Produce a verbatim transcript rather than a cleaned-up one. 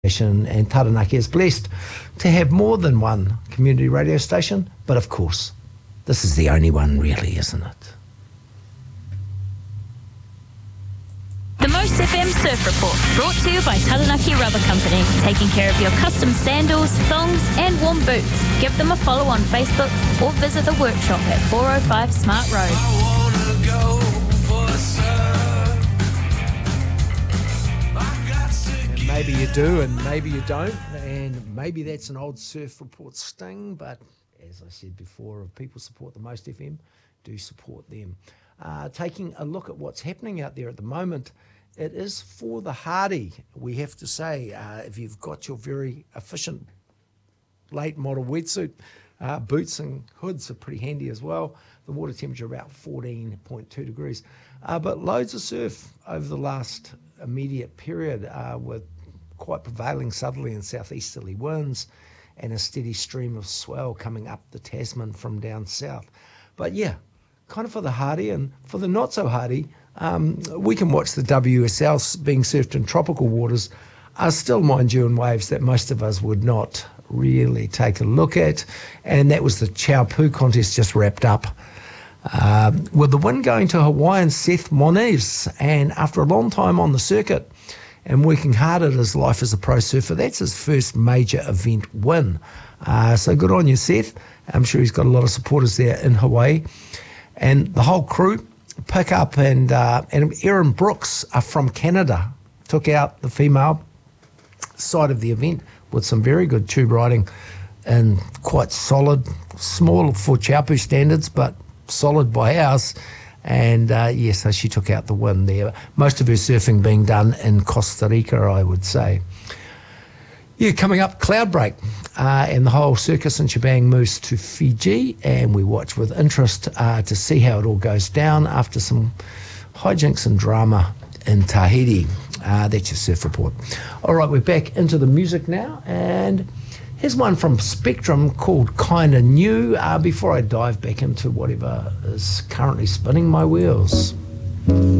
And Taranaki is blessed to have more than one community radio station, but of course, this is the only one really, isn't it? The Most F M Surf Report, brought to you by Taranaki Rubber Company, taking care of your custom sandals, thongs and warm boots. Give them a follow on Facebook or visit the workshop at four oh five Smart Road. Maybe you do and maybe you don't, and maybe that's an old Surf Report sting, but as I said before, if people support the Most F M, do support them. Uh, taking a look at what's happening out there at the moment, it is for the hardy, we have to say. Uh, if you've got your very efficient late model wetsuit, uh, boots and hoods are pretty handy as well. The water temperature about fourteen point two degrees. Uh, but loads of surf over the last immediate period uh, with quite prevailing southerly and southeasterly winds and a steady stream of swell coming up the Tasman from down south. But yeah, kind of for the hardy, and for the not so hardy, um, we can watch the W S L being surfed in tropical waters, are still, mind you, in waves that most of us would not really take a look at. And that was the Chaupu contest just wrapped up. Uh, with the win going to Hawaiian Seth Moniz, and after a long time on the circuit and working hard at his life as a pro surfer, that's his first major event win. Uh, so good on you, Seth. I'm sure he's got a lot of supporters there in Hawaii. And the whole crew, pick up, and uh, and Erin Brooks are from Canada, took out the female side of the event with some very good tube riding and quite solid, small for Chaupu standards, but solid by ours. And uh, yes, so she took out the win there. Most of her surfing being done in Costa Rica, I would say. Yeah, coming up, Cloudbreak, uh, and the whole circus and shebang moves to Fiji, and we watch with interest uh, to see how it all goes down after some hijinks and drama in Tahiti. Uh, that's your Surf Report. All right, we're back into the music now, and here's one from Spectrum called Kinda New, uh, before I dive back into whatever is currently spinning my wheels.